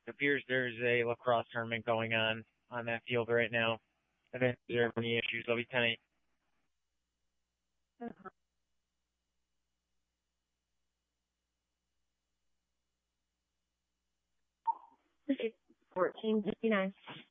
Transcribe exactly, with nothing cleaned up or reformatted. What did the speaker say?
It appears there's a lacrosse tournament going on on that field right now. If there are any issues, I'll be kind fourteen fifty-nine.